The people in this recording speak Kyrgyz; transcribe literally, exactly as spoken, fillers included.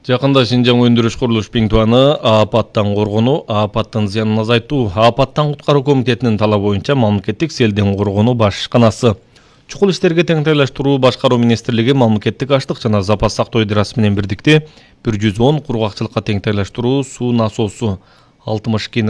Жакында Шинжаң өндүрүш курулуш пиңтуаны апаттан коргонуу, апаттын зыянын азайтуу, апаттан куткаруу комитетинин талабы боюнча мамлекеттик селден коргонуу башканасы. Чукул иштерге теңдейлештирүү башкаруу министрлиги мамлекеттик аштык жана запас сактоо идерасы менен бирдикте бир жүз он кургакчылыкка теңдейлештирүү суу насосу алтымыш